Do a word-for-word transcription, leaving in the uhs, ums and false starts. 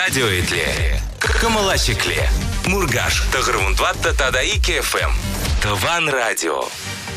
Радио Итле, Камалачекле, Мургаш, Тагрвундватта Тадаики эф эм, Таван Радио.